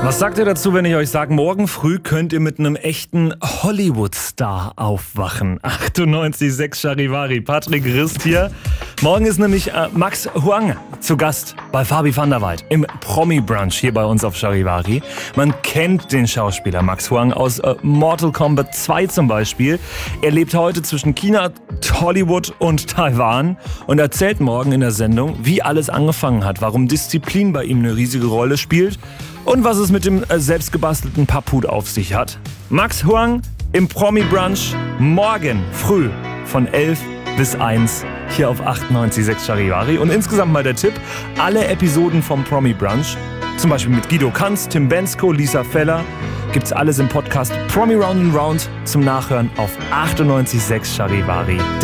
Was sagt ihr dazu, wenn ich euch sage, morgen früh könnt ihr mit einem echten Hollywood-Star aufwachen? 98,6 Charivari, Patrick Rist hier. Morgen ist nämlich Max Huang zu Gast bei Fabi van der Weid im Promi-Brunch hier bei uns auf Charivari. Man kennt den Schauspieler Max Huang aus Mortal Kombat 2 zum Beispiel. Er lebt heute zwischen China, Hollywood und Taiwan und erzählt morgen in der Sendung, wie alles angefangen hat, warum Disziplin bei ihm eine riesige Rolle spielt und was es mit dem selbstgebastelten Papphut auf sich hat. Max Huang im Promi-Brunch morgen früh von 11 bis 1 hier auf 98,6 Charivari. Und insgesamt mal der Tipp, alle Episoden vom Promi-Brunch, zum Beispiel mit Guido Kanz, Tim Bensko, Lisa Feller, gibt's alles im Podcast Promi Round and Round zum Nachhören auf 98,6 Charivari.